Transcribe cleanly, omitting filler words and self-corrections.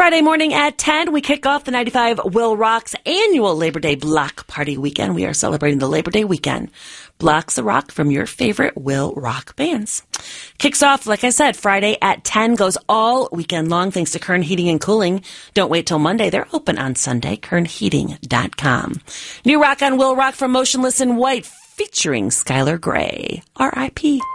Friday morning at 10, we kick off the 95 Will Rock's annual Labor Day Block Party Weekend. We are celebrating the Labor Day weekend. Blocks of rock from your favorite Will Rock bands. Kicks off, like I said, Friday at 10, goes all weekend long thanks to Kern Heating and Cooling. Don't wait till Monday. They're open on Sunday, kernheating.com. New rock on Will Rock from Motionless in White featuring Skylar Grey. R.I.P.